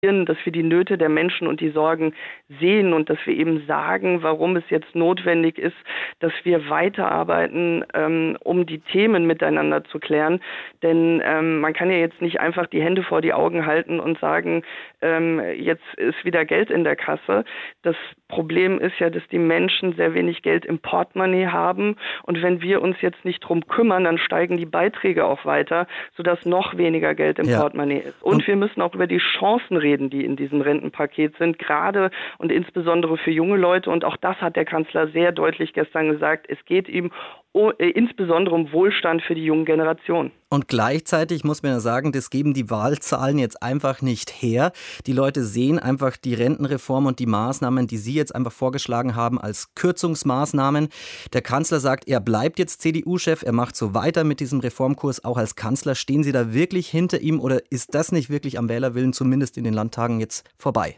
dass wir die Nöte der Menschen und die Sorgen sehen und dass wir eben sagen, warum es jetzt notwendig ist, dass wir weiterarbeiten, um die Themen miteinander zu klären. Denn man kann ja jetzt nicht einfach die Hände vor die Augen halten und sagen, jetzt ist wieder Geld in der Kasse. Das Problem ist ja, dass die Menschen sehr wenig Geld im Portemonnaie haben. Und wenn wir uns jetzt nicht drum kümmern, dann steigen die Beiträge auch weiter, sodass noch weniger Geld im Portemonnaie ist. Und wir müssen auch über die Chancen reden, die in diesem Rentenpaket sind, gerade und insbesondere für junge Leute. Und auch das hat der Kanzler sehr deutlich gestern gesagt. Es geht ihm insbesondere um Wohlstand für die jungen Generationen. Und gleichzeitig muss man ja sagen, das geben die Wahlzahlen jetzt einfach nicht her. Die Leute sehen einfach die Rentenreform und die Maßnahmen, die Sie jetzt einfach vorgeschlagen haben, als Kürzungsmaßnahmen. Der Kanzler sagt, er bleibt jetzt CDU-Chef, er macht so weiter mit diesem Reformkurs, auch als Kanzler. Stehen Sie da wirklich hinter ihm oder ist das nicht wirklich am Wählerwillen, zumindest in den Landtagen, jetzt vorbei?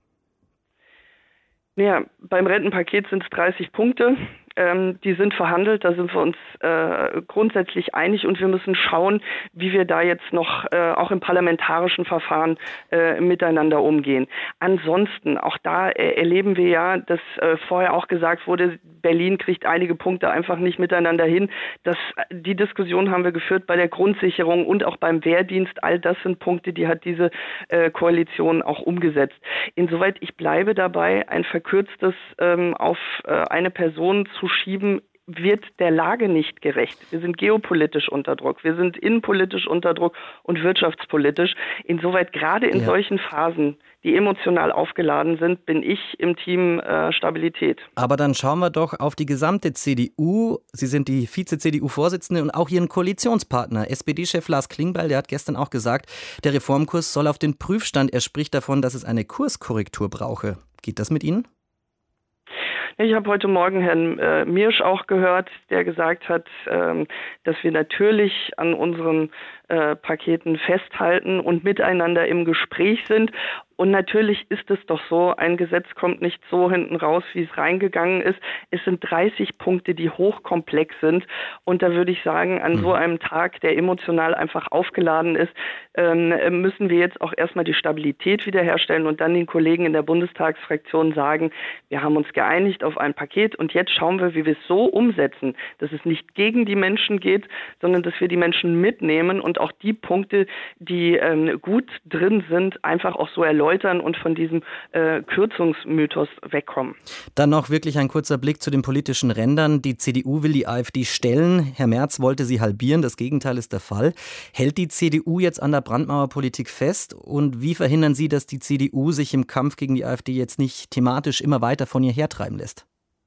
Ja, beim Rentenpaket sind es 30 Punkte. Die sind verhandelt, da sind wir uns grundsätzlich einig und wir müssen schauen, wie wir da jetzt noch auch im parlamentarischen Verfahren miteinander umgehen. Ansonsten, auch da erleben wir ja, dass vorher auch gesagt wurde, Berlin kriegt einige Punkte einfach nicht miteinander hin. Die Diskussion haben wir geführt bei der Grundsicherung und auch beim Wehrdienst. All das sind Punkte, die hat diese Koalition auch umgesetzt. Insoweit, ich bleibe dabei, ein verkürztes auf eine Person zu schieben, wird der Lage nicht gerecht. Wir sind geopolitisch unter Druck, wir sind innenpolitisch unter Druck und wirtschaftspolitisch. Insoweit gerade in solchen Phasen, die emotional aufgeladen sind, bin ich im Team Stabilität. Aber dann schauen wir doch auf die gesamte CDU. Sie sind die Vize-CDU-Vorsitzende und auch Ihren Koalitionspartner. SPD-Chef Lars Klingbeil, der hat gestern auch gesagt, der Reformkurs soll auf den Prüfstand. Er spricht davon, dass es eine Kurskorrektur brauche. Geht das mit Ihnen? Ich habe heute Morgen Herrn Miersch auch gehört, der gesagt hat, dass wir natürlich an unseren Paketen festhalten und miteinander im Gespräch sind. Und natürlich ist es doch so, ein Gesetz kommt nicht so hinten raus, wie es reingegangen ist. Es sind 30 Punkte, die hochkomplex sind. Und da würde ich sagen, an so einem Tag, der emotional einfach aufgeladen ist, müssen wir jetzt auch erstmal die Stabilität wiederherstellen und dann den Kollegen in der Bundestagsfraktion sagen, wir haben uns geeinigt auf ein Paket und jetzt schauen wir, wie wir es so umsetzen, dass es nicht gegen die Menschen geht, sondern dass wir die Menschen mitnehmen und auch die Punkte, die gut drin sind, einfach auch so erläutern und von diesem Kürzungsmythos wegkommen. Dann noch wirklich ein kurzer Blick zu den politischen Rändern. Die CDU will die AfD stellen. Herr Merz wollte sie halbieren. Das Gegenteil ist der Fall. Hält die CDU jetzt an der Brandmauerpolitik fest? Und wie verhindern Sie, dass die CDU sich im Kampf gegen die AfD jetzt nicht thematisch immer weiter von ihr hertreiben lässt?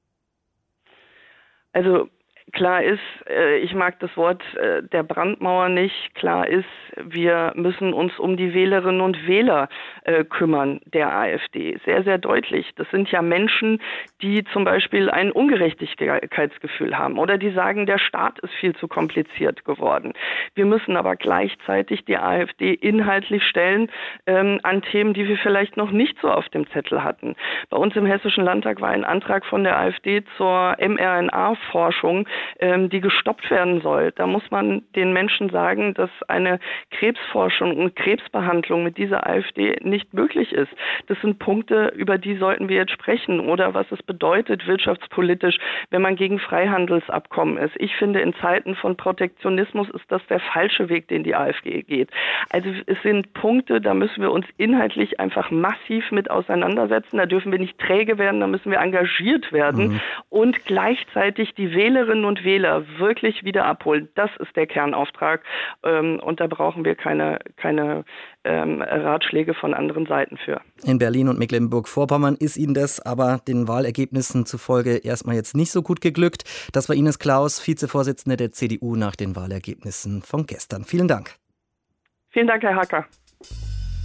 Also klar ist, ich mag das Wort der Brandmauer nicht. Klar ist, wir müssen uns um die Wählerinnen und Wähler kümmern der AfD. Sehr, sehr deutlich. Das sind ja Menschen, die zum Beispiel ein Ungerechtigkeitsgefühl haben oder die sagen, der Staat ist viel zu kompliziert geworden. Wir müssen aber gleichzeitig die AfD inhaltlich stellen an Themen, die wir vielleicht noch nicht so auf dem Zettel hatten. Bei uns im Hessischen Landtag war ein Antrag von der AfD zur mRNA-Forschung, die gestoppt werden soll. Da muss man den Menschen sagen, dass eine Krebsforschung und Krebsbehandlung mit dieser AfD nicht möglich ist. Das sind Punkte, über die sollten wir jetzt sprechen. Oder was es bedeutet wirtschaftspolitisch, wenn man gegen Freihandelsabkommen ist. Ich finde, in Zeiten von Protektionismus ist das der falsche Weg, den die AfD geht. Also es sind Punkte, da müssen wir uns inhaltlich einfach massiv mit auseinandersetzen. Da dürfen wir nicht träge werden, da müssen wir engagiert werden und gleichzeitig die Wählerinnen und Wähler wirklich wieder abholen. Das ist der Kernauftrag und da brauchen wir keine Ratschläge von anderen Seiten für. In Berlin und Mecklenburg-Vorpommern ist Ihnen das aber den Wahlergebnissen zufolge erstmal jetzt nicht so gut geglückt. Das war Ines Claus, Vizevorsitzende der CDU nach den Wahlergebnissen von gestern. Vielen Dank. Vielen Dank, Herr Hacker.